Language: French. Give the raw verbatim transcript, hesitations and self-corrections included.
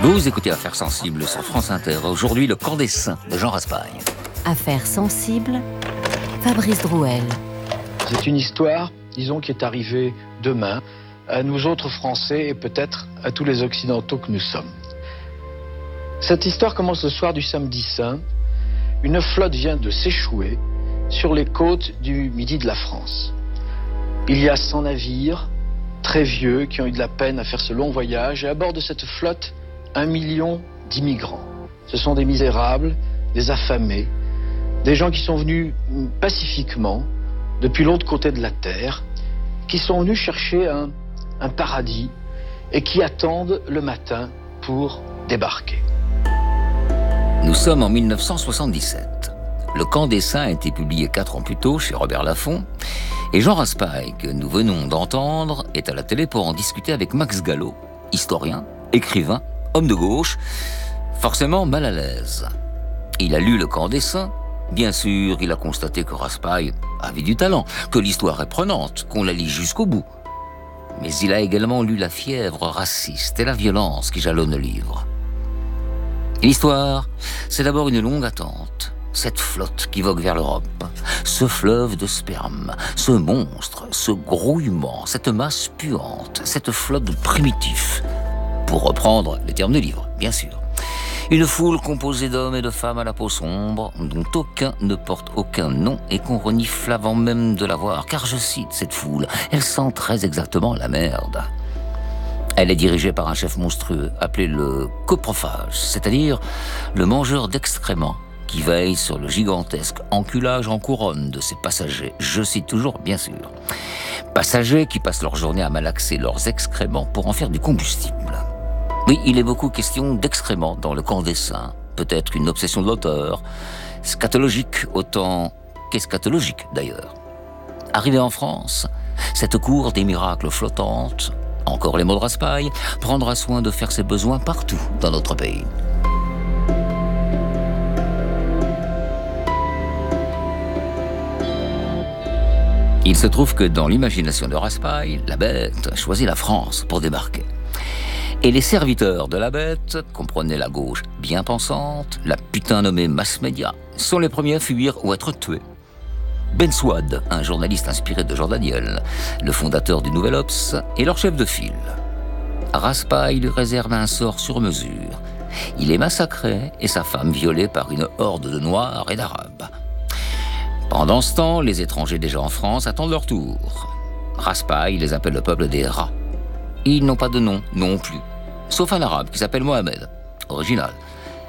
Vous écoutez Affaires sensibles sur France Inter. Aujourd'hui, le camp des saints de Jean Raspail. Affaires sensibles, Fabrice Drouel. C'est une histoire, disons, qui est arrivée demain à nous autres Français et peut-être à tous les Occidentaux que nous sommes. Cette histoire commence le soir du samedi saint. Une flotte vient de s'échouer sur les côtes du midi de la France. Il y a cent navires, très vieux, qui ont eu de la peine à faire ce long voyage. Et à bord de cette flotte, un million d'immigrants. Ce sont des misérables, des affamés, des gens qui sont venus pacifiquement depuis l'autre côté de la terre, qui sont venus chercher un, un paradis et qui attendent le matin pour débarquer. Nous sommes en mille neuf cent soixante-dix-sept. Le camp des saints a été publié quatre ans plus tôt chez Robert Laffont. Et Jean Raspail, que nous venons d'entendre, est à la télé pour en discuter avec Max Gallo, historien, écrivain, homme de gauche, forcément mal à l'aise. Il a lu Le camp des saints. Bien sûr, il a constaté que Raspail avait du talent, que l'histoire est prenante, qu'on la lit jusqu'au bout. Mais il a également lu la fièvre raciste et la violence qui jalonnent le livre. L'histoire, c'est d'abord une longue attente. Cette flotte qui vogue vers l'Europe, ce fleuve de sperme, ce monstre, ce grouillement, cette masse puante, cette flotte de primitifs. Pour reprendre les termes du livre, bien sûr. Une foule composée d'hommes et de femmes à la peau sombre, dont aucun ne porte aucun nom et qu'on renifle avant même de la voir. Car je cite cette foule, elle sent très exactement la merde. Elle est dirigée par un chef monstrueux, appelé le coprophage, c'est-à-dire le mangeur d'excréments, qui veille sur le gigantesque enculage en couronne de ses passagers. Je cite toujours, bien sûr. Passagers qui passent leur journée à malaxer leurs excréments pour en faire du combustible. Oui, il est beaucoup question d'excréments dans le camp des saints. Peut-être une obsession de l'auteur, scatologique autant qu'eschatologique d'ailleurs. Arrivé en France, cette cour des miracles flottante, encore les mots de Raspail, prendra soin de faire ses besoins partout dans notre pays. Il se trouve que dans l'imagination de Raspail, la bête choisit la France pour débarquer. Et les serviteurs de la bête, comprenez la gauche bien pensante, la putain nommée mass media, sont les premiers à fuir ou être tués. Ben Souad, un journaliste inspiré de Jean Daniel, le fondateur du Nouvel Obs, est leur chef de file. Raspail lui réserve un sort sur mesure. Il est massacré et sa femme violée par une horde de Noirs et d'Arabes. Pendant ce temps, les étrangers déjà en France attendent leur tour. Raspail les appelle le peuple des rats. Ils n'ont pas de nom non plus, sauf un arabe qui s'appelle Mohamed, original,